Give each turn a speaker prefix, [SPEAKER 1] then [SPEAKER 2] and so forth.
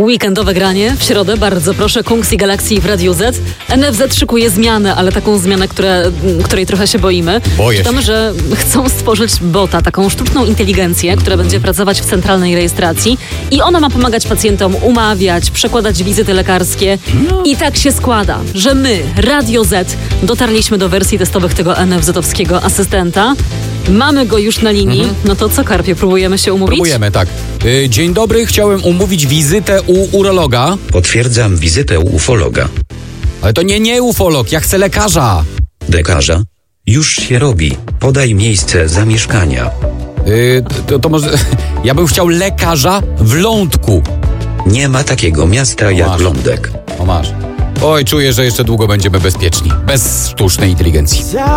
[SPEAKER 1] Weekendowe granie w środę, bardzo proszę, Kungs i Galaxy w Radiu Z. NFZ szykuje zmianę, ale taką zmianę, której trochę się boimy.
[SPEAKER 2] Boję się.
[SPEAKER 1] Czytamy, że chcą stworzyć bota, taką sztuczną inteligencję, która będzie pracować w centralnej rejestracji i ona ma pomagać pacjentom umawiać, przekładać wizyty lekarskie. I tak się składa, że my, Radio Z, dotarliśmy do wersji testowych tego NFZ-owskiego asystenta. Mamy go już na linii. No to co, Karpie, próbujemy się umówić?
[SPEAKER 2] Próbujemy, tak. Dzień dobry, chciałem umówić wizytę u urologa.
[SPEAKER 3] Potwierdzam wizytę u ufologa.
[SPEAKER 2] Ale to nie ufolog, ja chcę lekarza.
[SPEAKER 3] Lekarza? Już się robi. Podaj miejsce zamieszkania.
[SPEAKER 2] To może... Ja bym chciał lekarza w Lądku.
[SPEAKER 3] Nie ma takiego miasta jak
[SPEAKER 2] masz.
[SPEAKER 3] Lądek.
[SPEAKER 2] O masz. Oj, czuję, że jeszcze długo będziemy bezpieczni. Bez sztucznej inteligencji.